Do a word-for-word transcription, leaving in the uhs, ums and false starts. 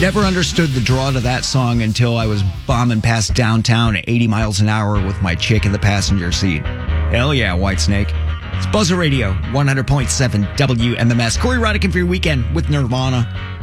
Never understood the draw to that song until I was bombing past downtown at eighty miles an hour with my chick in the passenger seat. Hell yeah, Whitesnake. It's Buzzer Radio, one hundred point seven W M M S. Corey Rodican for your weekend with Nirvana.